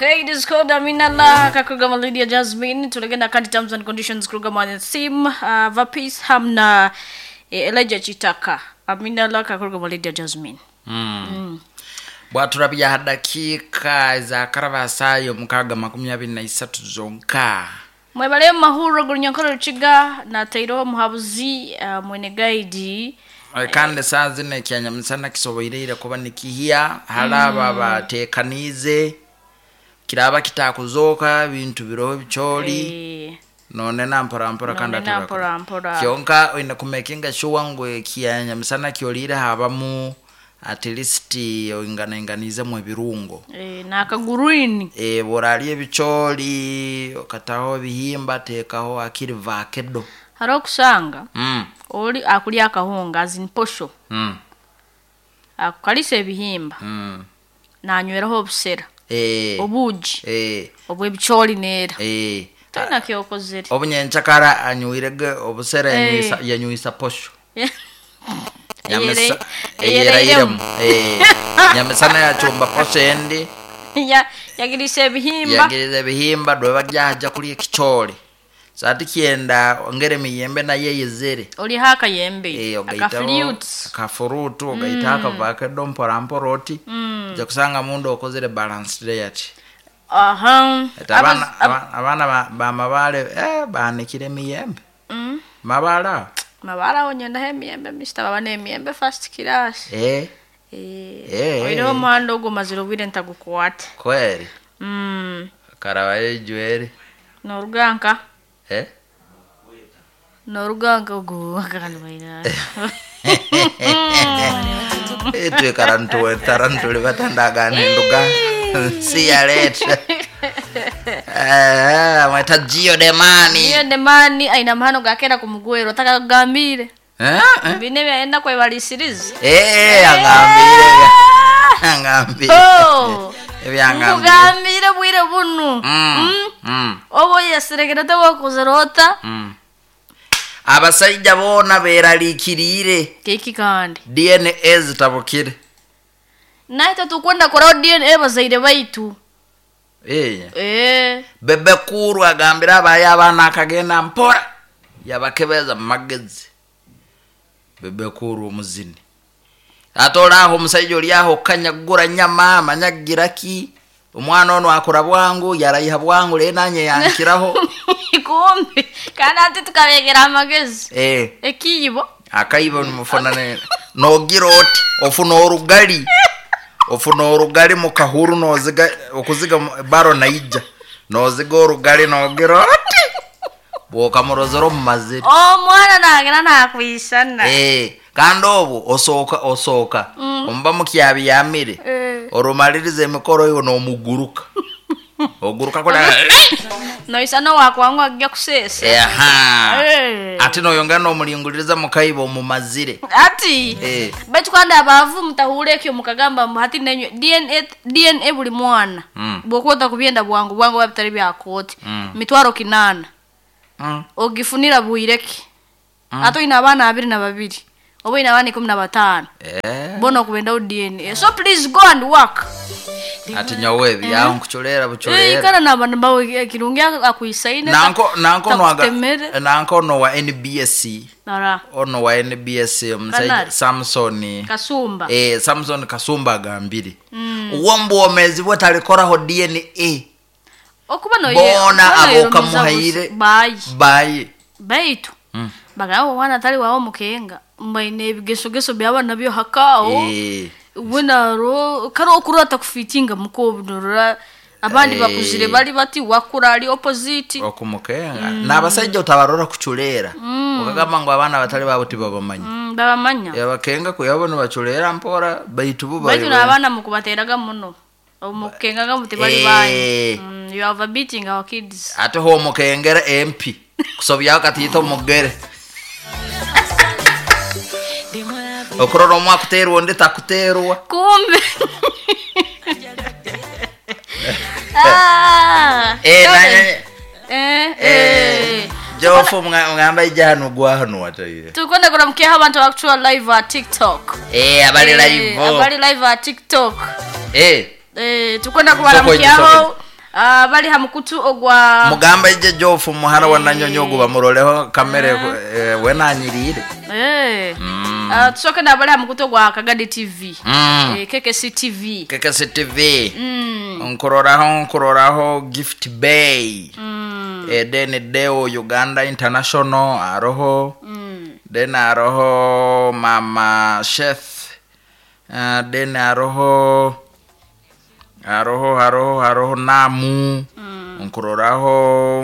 Okay, this is called Aminala Kakugama Lydia Jasmine. Tulegenda kadi terms and conditions Krugama and Sim Vapis Hamna Elijah Chitaka. Aminala Kakugama Lydia Jasmine. Bwaturabya dakika za karavasayo mukaga 23 zonka. Mwebale mahuro gulnyankoro chiga na tairo muhabuzi mwene guide. Kandi sazi ne kyanya msana kisoboirire kuba nikihia halaba batekanize kiraba kitakuzoka bintu biroho bicholi none nampora kandi atura kyonka ina kumekinga shuwa ngwe kyanya msana kyolire habamu at least inganize mu birungo na kagurini boraliye bicholi okataho bihimba tekaho akiri vakedo haro kusanga oli akulia kahonga zinposho akalise ebihimba na anyweraho obusera obuji obwebicholi nera tana kyokozere obunyenchakara anywirege obusera yanyuisa posho yamesa yamesana ya chumba posho endi yagilise ebihimba dwe bagyaja kuli kicholi sati kienda ongere miyembe na yeyezere oli haka yembe akafurutu ogaitaka vake dompora mporoti je kusanga mundu okozere balanced diet abana bamabale banikire miyembe mabala onyenda he miyembe Mr. baba ne miyembe first class oiro mando gumaziro bwire ntagukwata kweli karawaye jwere noruganka noruganka go akanwaira etwe taranto lebatandaga nenduga siyaleta mweta Gio de mani aina mahano gakera kumugwero takagambire bine byenda kwebalisiriza angambire ngambire bwire bunu obo yasiregera tawakozerota abasajja bona beralikirire kiki kandi DNA zitabukire naita tukwenda kora DNA bazaire baitu bebe kuru agambira abana akagenda mpora yabakebeza magezi bebe kuru omuzini atoraho musajja oli aho kanyagura nyama manyagiraki omwana ono akora bwangu yarayiha bwangu le nanye yankiraho kumbe kana ati tukabegera amagezi ekiyibo akayibo numufonane nogiroti ofuna orugali mu kahuru noziga okuziga baro naija noziga orugali nogiroti boka murozoro mumaziri mwana nagera nakwisana kandi obu osoka omba mukyabi yamire oromalirize emikoro yo no muguruka oguruka kola noisana wakwangwa gya kusesa ati no yongana omulinguliriza mukayibo mumazire ati betu kwanda abavu mutahule kyo mukagamba hati nenyo DNA buli mwana bokota kubyenda bwangu babitari byakoti mitwaro 8 ogifunira buireki ato ina abana 22 obo ina abana 15 bono kubenda DNA so please go and work ati nyawebi ya nkucholera bucholera kana nabana bawe kirungia akuisaina nanko no wa NBSC ono wa NBSC msaidi Samson Kasumba Samson Kasumba gambiri uwombo omezi botalikora ho DNA okuba no bona aboka muhaire baitu bagawo wana tali wawo mukenga mbaine ebigeso byabana byo hakao wena ro karo kurata kufitinga mukobunura abandi bakuzire bali bati wakurali opposite okumukenga nabasajja utabarora kuchulera okagamba ngo abana batali babuti babamanya yabakenga kuyabona bachulera mpora baitu baitu nabana mukubateraga muno omukenga gamuti bali bayi you have a beating our kids ate ho mukengera MP kusobya katito mugere okororo mwakuterwa ndi takuterwa kumbe Jofu mngamba ijano gwahano watayire tukonda kora mkeha abantu actual live at TikTok abali live at TikTok tukonda kubaramukyaho bali hamukutu ogwa mugamba ije jofu muhara wa nanyonyogo bamuroleho kamere wenanyirire tusoke na bali hamukutu ogwa Kagadi TV KKC TV nkororaho Gift Bay then Deo Uganda International aroho then aroho Mama Chef then aroho Namu nkororaho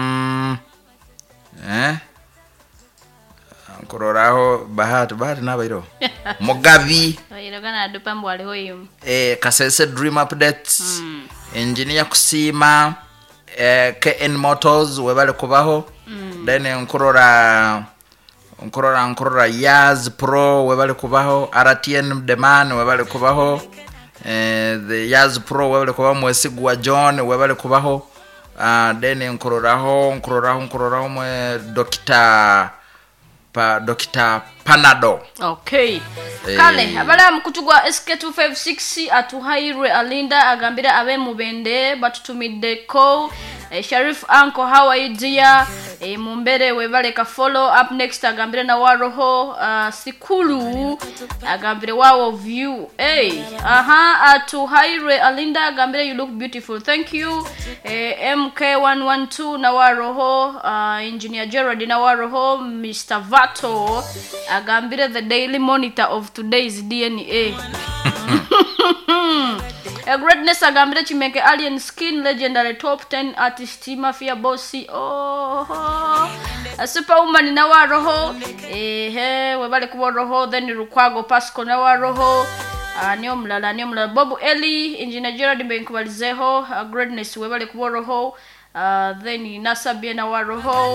nkororaho bahati nabairo Mugabi bayiragana dupambo aliho yim Kasese Dream Updates Engineer Kusima KN Motors webale kubaho then nkorora Yaz Pro webale kubaho RTN Demand webale kubaho the Yaz Pro webale kubaho Mwesigwa John webale kubaho then nkororaho mwe Dr. Panado. Okay. Kale abala mukutugwa SK256 atuhairwe Alinda agambira abe mubende batutumide ko Sharif Uncle, how are you dear? Mumbere webale ka follow up next agambira na waroho Sikulu agambira wow of you. Atuhairwe Alinda agambira you look beautiful. Thank you. MK112 na waroho Engineer Gerard na waroho Mr. Vato agambira the daily monitor of today's DNA. A greatness agambira chimeke alien skin legendary top 10 artist mafia bossy a superwoman na waroho webale kubo roho then Rukwago Pasco na waroho niyo mlala Bobu Eli Engineer Gerard Mbenkubalizeho greatness webale kubo roho then Nasabie na waroho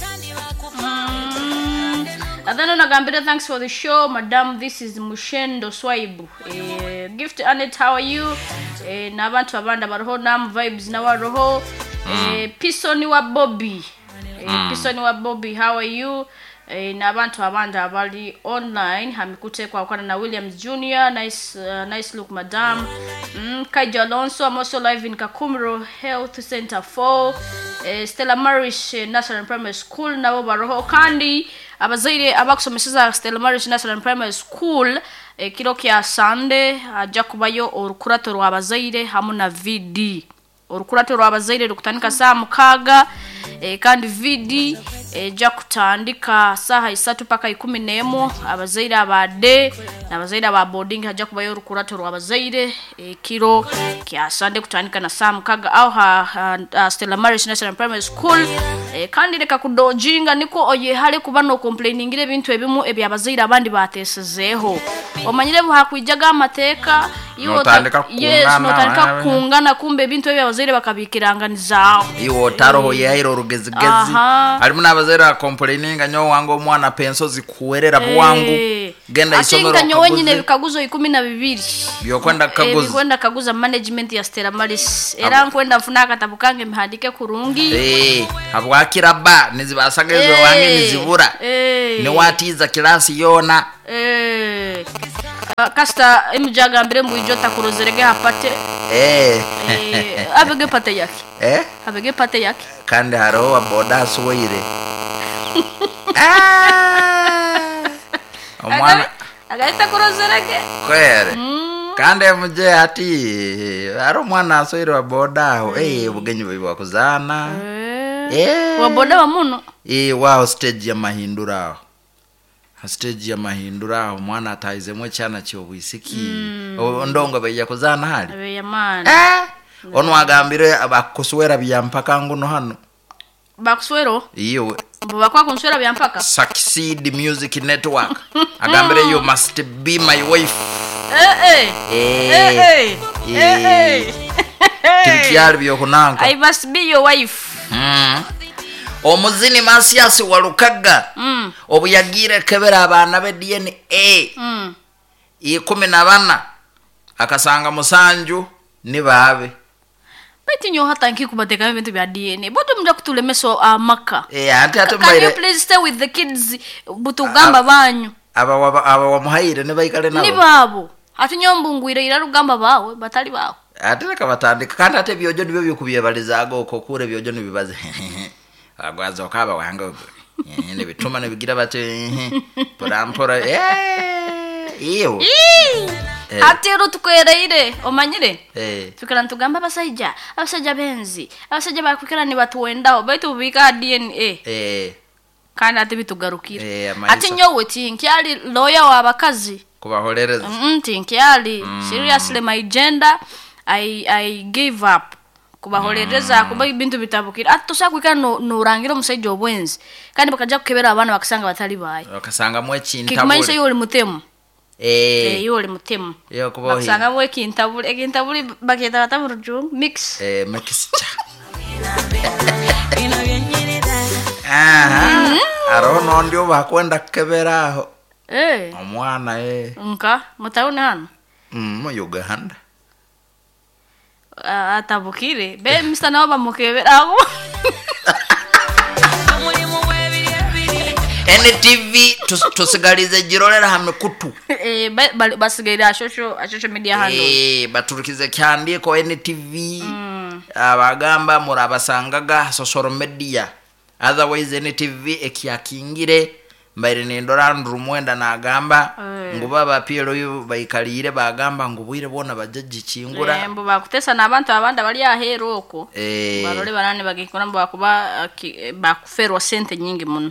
Adhana nagambira thanks for the show madam. This is Mushendo Swaibu. Gift Annette, how are you? Na abantu abanda baroho nam vibes na waroho. Pisoni wa Bobby. Pisoni wa Bobby, how are you? Na abantu abanda abali online hamikute kwa na Williams Jr. Nice look madam. Kaija Alonso, I'm also live in Kakumro Health Center 4. Stella Marish National Primary School na baroho kandi abazaire abakusomeseza Stella Marish National Primary School kiro kya Sunday ajja kubayo orukurato rwabazaire hamuna VD orukurato rwabazaire rukutanika saa mukaga kandi VD ja kutandika saha 3 paka 11 abazaire abade nabazaire aba boarding ajja kubayo orukurato rwabazaire kiro kya Sunday kutandika na saa mukaga au Stella Marish National Primary School kandi leka kudojinga niko oye hali kubano complaining ebintu ebimu ebyabazaire abandi batesezeho omanyire buhakwijaga amateka notandika kungana kumbe ebintu ebyabazaire bakabikiranganizaho iwo taroho yairo rugezigezi alimu nabazaire complaining nyo wangu omwana penso zikuwerera bwangu genda isomero nyo nyine bikaguzo 12 byokwenda kaguza management ya Stella Marish era nkwenda mfuna akatabukange mihadike kurungi habwakiraba nizibasagezo wange nizibura ne watiza klasi yona kasta imujaga mbere mwijota kurozerege hapate abege pate yake abege pate yake kandi haro aboda suwire omwana agaita kurozerege kwere kandi muje ati haro mwana asoire aboda bugenyi bibo kuzana waboda wa muno wao stage ya mahindura mwana ataizemwe cyana cyo bwisiki ndongo beya kuzana hali abeya man ono agambire abakuswera byampaka nguno hano bakuswero iyo bakwa kunswera byampaka Succeed Music Network agambire you must be my wife tikiari byo kunanka I must be your wife omuzini Masiasi walukaga obuyagire kebera abana be DNA 14 akasanga musanju ni babe beti nyo hata nkikubateka ibintu bya DNA bodo mja kutulemeso amaka ate can you please stay with the kids butugamba banyu aba wa muhaire ne bayikale nabo ni babo ati nyombungwire ira rugamba bawe batali bawe ate reka batandika kandi ate byojo nibyo bikubyebalizaga okokure byojo nibibaze agwaza okaba wanga ne bituma ne bigira bate porampora iyo ati rutukwereire omanyire eh tukira ntugamba abasajja benzi abasajja bakwikira ni batuwendaho baitu bika DNA kandi ati bitugarukira ati nyowe tinkyali lawyer w'abakazi kubaholereza tinkyali seriously my gender I gave up kubaholereza kuba ibintu bitabukira ati tosakwika no rangira omusajja obwenzi kandi bakaja kukebera abana bakasanga batali baye bakasanga mwe kintabule kikumaisa yoli mutemu yoli mutemu yo kuba bakasanga mwe kintabule baketa batamurujung mix mixture arono ndio bakwenda kukeberaho omwana nka mutaone hano mu Uganda atabukire be Mr. nabo bamukeberaho NTV tusigalize jirolera hamwe kutu basigaira social media hano baturikize kyandi ko NTV abagamba murabasangaga social media otherwise NTV ekiyakingire mbaire nendora ndurumwenda nagamba ngo baba piero bayikalire bagamba ngo bwire bona bajaji kingura mbo bakutesa nabantu abandi bali ahero oko barole barane bagikora mbo bakuba bakuferwa sente nyingi muno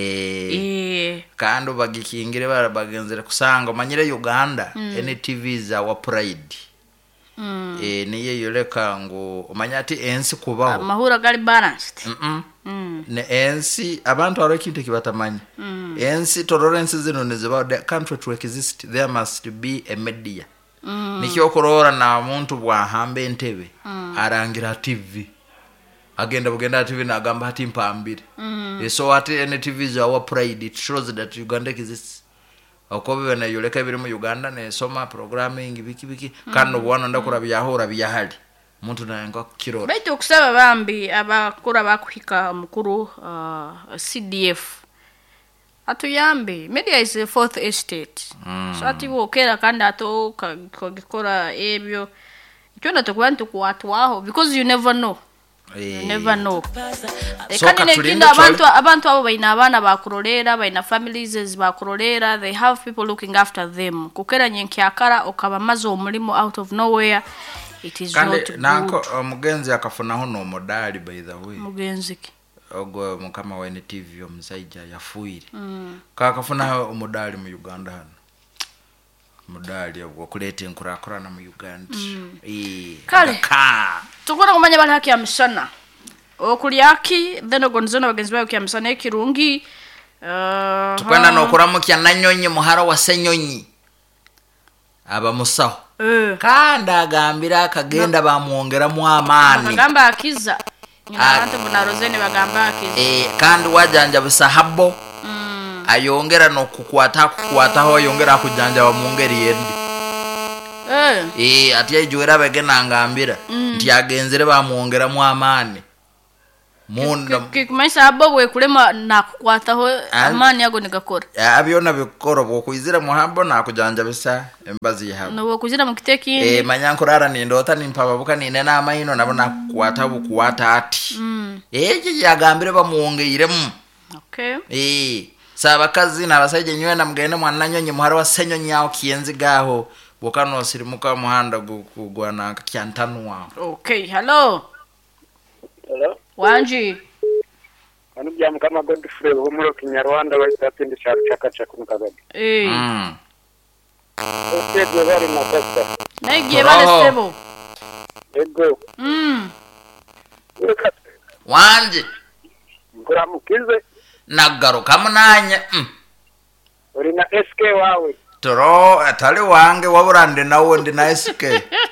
kandi bagikingire barabagenzere kusanga manyire Uganda NTV za wa pride niye yoleka ngo umanyati ensi kubaho mahura gali balanced ne ensi abantu arokinte kibatamanya ensi tolerance zino neziba the country to exist there must be a media nikyo korora na muntu bwa hambe entebe arangira TV agenda bugenda TV nagamba ati mpambire so ati NTV za wa pride it shows that Uganda exists okobe na yoleka biri mu Uganda ne soma programming biki kandi ubona ndakurabiyahura biyahali muntu nayenga kirora baitu kusaba bambi abakura bakuhika mukuru CDF atuyambe media is a fourth estate so ati wokera kandi ato kugikora ebyo icyo ndatokubantu kuwatwaho because you never know never know kandi nekinda abantu abo baina abana bakurolera baina families bakurolera they have people looking after them kukera nyenkyakara okabamaze omulimo out of nowhere it is not good nako mugenzi akafunaho no modali by the way mugenzi ki ogwo mukama wa NTV omusaija yafuire kakafuna omodali mu Uganda hano modali obwo kuleta enkurakurana mu Uganda kale tukora kumanya bali haki ya msana okulyaki then ogonzona bagenzi bayo kya msana ekirungi tukwenda no kuramukya nanyonyi muhara wa senyonyi aba musaho kandi agambira akagenda bamuongera mu amani bagamba akiza abantu munarozene bagamba akiza kandi wajanja busahabo ayongera no kukwataho ayongera kujanja bamuongeri yendi ati yajuera begena ngambira nti agenzere bamuongera mu amani munda kikumaisa abo bwe kulema nakukwataho amani yago nigakora abyona bikoro bwo kuizira muhambo nakujanja bisa embazi yabo no kuzira mu kiteki manyankurara nindota nimpababuka nine na amaino nabona kukwata bukuwata ati yagambire bamuongeire okay sabakazi nabasaije nywe na mugende mwana nyonyi muhara wa senyonyi yawo kiyenzi gaho bokano sirimuka muhanda gugwana kyantanwa okay hello wanji anu bya mukama Godfrey wo muri Kinyarwanda bayitapinde chaka kumukagadi Otedo bari mapesta nagiye bale sebo ego wanje nguramukize nagaruka munanya uri na SK wawe toro atali wange waburande nawo ndi na SK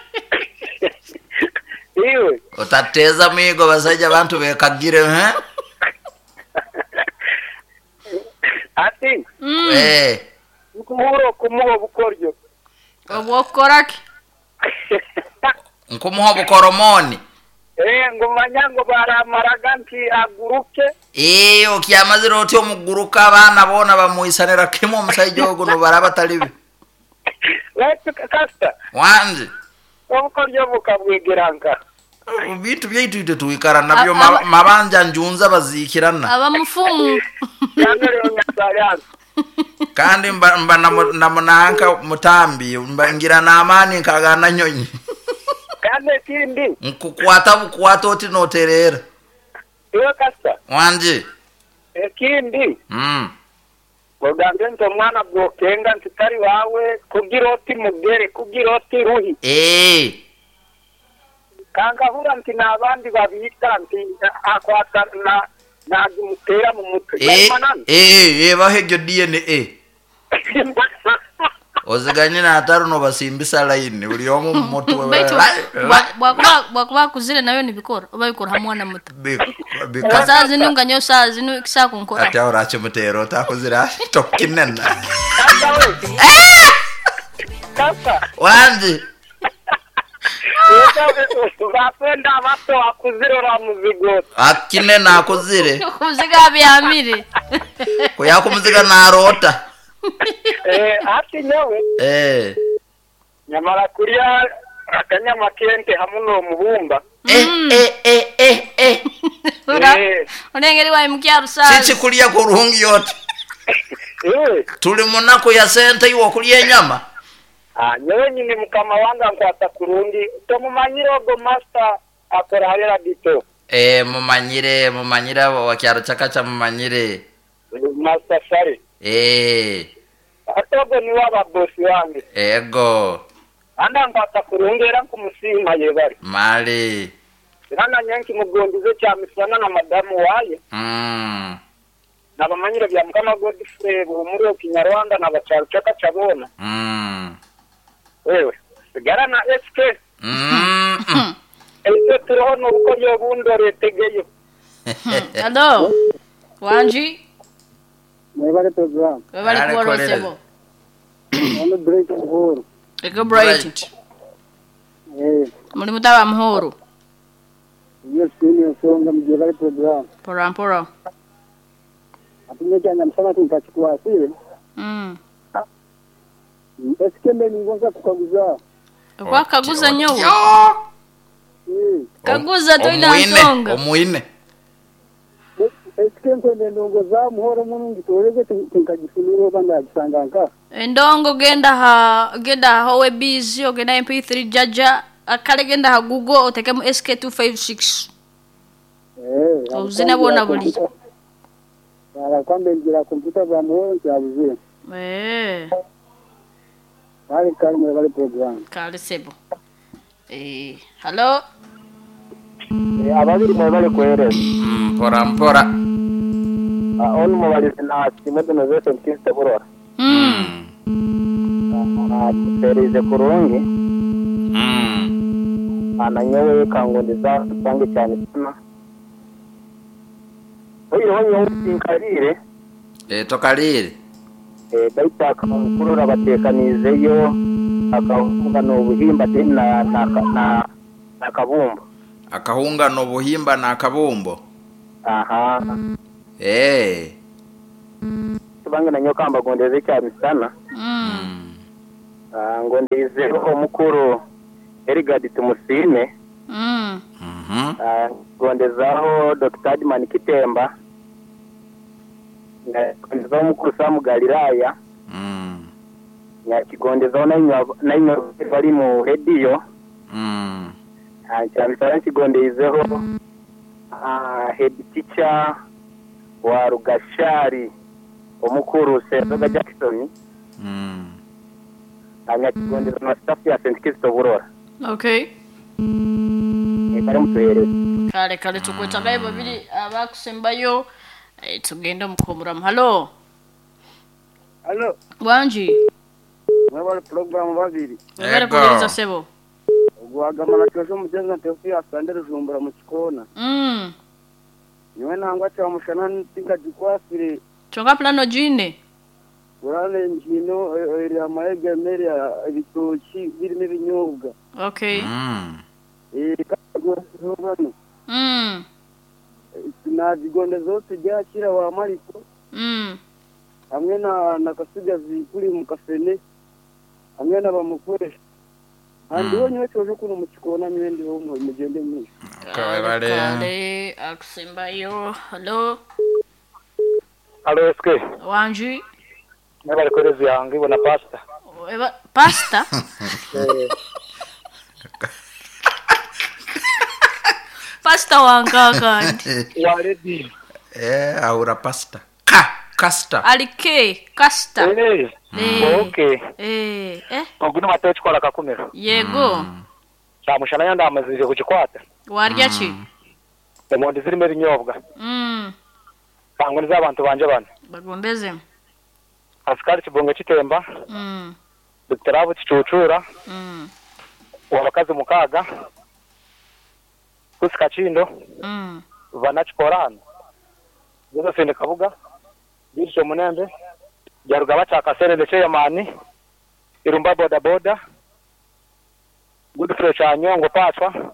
iwe utateza migo basaje abantu bekagire ati nkumuho bukoryo obukoraki nkumuho bukoromoni ngumanya ngo baramaraga nti aguruke okiyamazira oti omuguruka abana bona bamuisanira kimo omusaijo ogo no baraba talibi let's kasta wanje uko ryo bukabwegeranga Bintu byaitu tuikara nabyo mabanja njunza bazikirana abamufumu kandi rero nyasaryanza kandi mba namunanka mutambi mbangira na amani nkagana nyonyi kandi kindi kukwata oti noterera iyo kasa wanje kindi Mugambe nto mwana bwokenga ntitari wawe kugira oti mugere kugira oti ruhi kangahura nti nabandi babita nti akwatana nagimutera mu mutwe bahegyo DNA oziganye na ataru no basimbisa line uri omu mutwe bwakuba kuzire nayo nibikora babikora hamwe na muto kazazi nunganyo sazi no kisakunkora ati orache mutero takozira tokinena kasa wanje bapenda bato akuzire ra muzigo akine nakozire kuziga byamire kuyakumuziga narota ati nyawe nyamara kuriya akanyama kente hamwe no mubumba unengeri wa mkiaru sazi sisi kulia ku ruhungi yote tuli munako ya sente iwo kulia nyama nyewe nyine mukama wanga nkwata kurundi to mumanyire ogo master akora harera dito mumanyire wa kyaro chakacha mumanyire master sari atogo ni waba bosi wange ego anda nkwata kurungera kumusima yebari mali nana nyanki mugondize cya misana na madamu waye nabamanyire bya mukama Godfrey muri Kinyarwanda na bacyaro chakacha bona wewe sigara na SK ese turono uko yobundore tegeyo hello wanji mwebale program webale kuorosebo ono break horo ego bright muri mutaba mhoro yes ni songa mjebale program pora atunye cyane msana tunkachukua asile esikembe ningoza kukaguza wakaguza nyowe kaguza to ina songa omuine esikembe ningoza muhoro munungi toreze tunkagifuniro banda gisanganga endongo genda ha we busy ogenda mp3 jaja akale genda ha google otekemu sk256 uzina bona buli ara kwambe ngira computer ba muhoro cyabuze Wali kalme wali program. Kale sebo. Hello. Ababiri mwebale kwere. Mpora. Onu mwali na simeto nozeto mkiste burwa. Terize kurungi. Ananyewe kangondiza sangi cyane sana. Oyo wanyo utinkarire. Tokalire. Baita akamukuru abatekanizeyo akavuga no buhimba na kabumbo akahunga no buhimba na kabumbo tubange na nyokamba gondeze cyane sana ngondeze omukuru Erigadi tumusime gondezaho Dr. Adman Kitemba ndio mukuru Samu Galilaya kigondeza na inyo bari mu radio cyane cyane kigondezeho head teacher wa Rugashari omukuru Sezoga Jackson anya kigondeza na staff ya St. Christo Burora kare mutwere kale tukwetagaye babiri abakusembayo tugenda mukomuramu hello wanji mwebale program babiri webale kugereza sebo Guagamana cyozo mujenga tefi asandere jumbura mu kikona niwe nangwa cyo mushana ntinga dikwasire chonga plano jine urale njino eri amaege meri ibitoki birimo ibinyobwa kagozobano nazigonde zose byakira wa mariko hamwe na kasigazi kuri mu kafene hamwe n'abamukoresha handi wonye cyoje kuno mu kikona nyine ndi wo mugende mwisho kale akusembayo hello eske wanji nabali korezi yange ibona pasta pasta pasta wanga kandi yaredi aura pasta casta alike casta okay oguna matochi kola kakumero yego samushana yanda amazije kukikwata warya ki emondi ziri meri nyobwa tango niza abantu banje bana bagombeze askari kibonge kitemba Dr. Chicucura wabakazi mukaga kusika chindo vana chikorana zozo sende kabuga bisho munembe jaruga bacha kasere ndetse yamani irumba boda boda good fresh anyongo patwa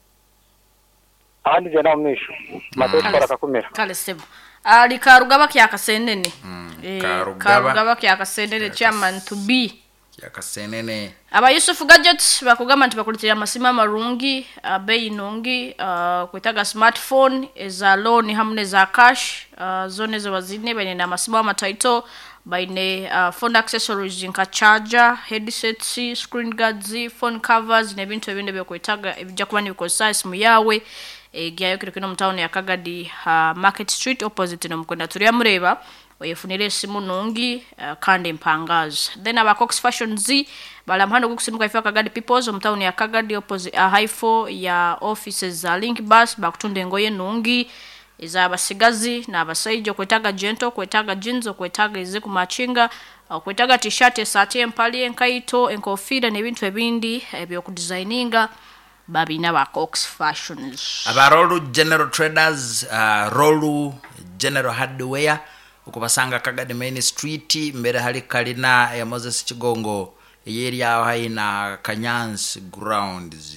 andi jena mnisho matoto para kakumira kale sebo ali karugaba kyakasenene karugaba kyakasenene chairman to be kyakasenene aba Yusuf Gadgets bakugama ntibakulitira amasima marungi bei nungi kwetaga smartphone eza loan hamne za cash zone zo wazine bene na masima amataito baine phone accessories nka charger headsets screen guards phone covers nebintu ebinde byokwetaga ebijja kuba nibiko size mu yawe giayo kino mtown ya Kagadi Market Street opposite no mukunda turi mureba oyefunire simu nungi kandi mpangazi then aba Cox Fashion Z balamhano gukusimuka ifa Kagadi Peoples mtown ya Kagadi opposite haifo ya offices za Link Bus bakutunde ngoye nungi iza abasigazi na abasaijo kwetaga gento kwetaga jeans kwetaga ize kumachinga kwetaga t-shirt sati empali enkaito enkofida nebintu ebindi ebyo kudesigninga babina ba Cox Fashions abarolu General Traders rolu General Hardware ukubasanga Kagadi Main Street mbere hali kalina ya Moses Chigongo area haina Kanyans grounds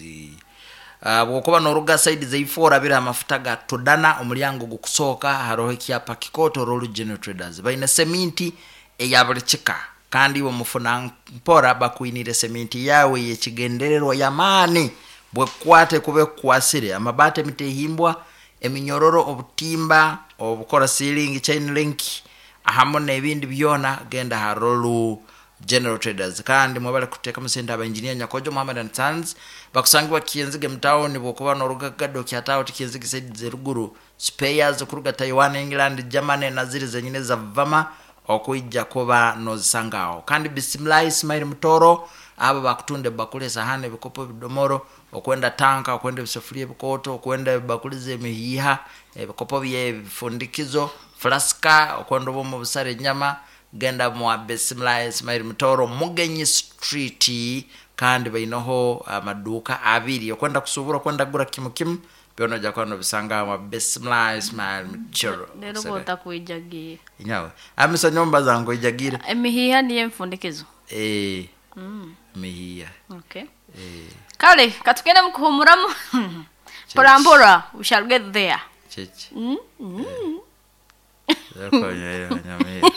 bwokuba noruga side zeifora bira amafuta ga todana omulyango gukusoka harohe kyapa kikoto rolu General Traders baina seminti eyabulichika kandi wo mufuna mpora bakuinire seminti yawe yekigendererwa yamani bwekwate kube kwasire amabate mitehimbwa eminyororo obutimba obukora ceiling chain link ahamone ebindi byona genda harolu General Traders kandi mwabale kuteka musenda aba engineer Nyakojo Muhammad and Sons bakusangwa kiyenzige mtaoni bwokuba norugagado kyatawo tikiyenzige side zeruguru spares kuruga Taiwan England Germany na ziri zenyine za vama okujja kuba nozisangao kandi Bismillah Ismail Mtoro aba bakutunde bakule sahane bikopo bidomoro okwenda tanka okwenda bisofulie bikoto okwenda bakulize mihiha bikopo bye bifundikizo flaska okwenda bomo busare nyama genda mwa Bismillah Ismail Mtoro Mugenyi Street kandi bainoho maduka abiri okwenda kusubura kwenda gura kimukim byono jakwano bisanga mwa Bismillah Ismail Mtoro lero bota kuijagira inyawe amisa nyomba zango ijagira emihiha niye mfundikizo mihiha okay kale katukenda mkuhumuramu porambora we shall get there cheche